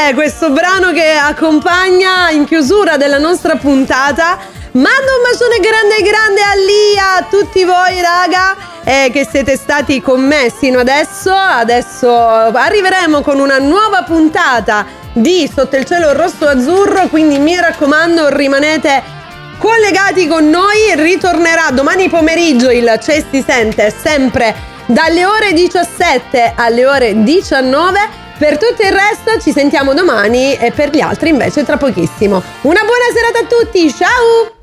questo brano che accompagna in chiusura della nostra puntata. Mando un bacione grande a Lia, a tutti voi raga che siete stati con me sino adesso. Adesso arriveremo con una nuova puntata di Sotto il cielo rosso azzurro, quindi mi raccomando rimanete collegati con noi. Ritornerà domani pomeriggio il C'è si sente sempre dalle ore 17 alle ore 19. Per tutto il resto ci sentiamo domani e per gli altri invece tra pochissimo. Una buona serata a tutti, ciao!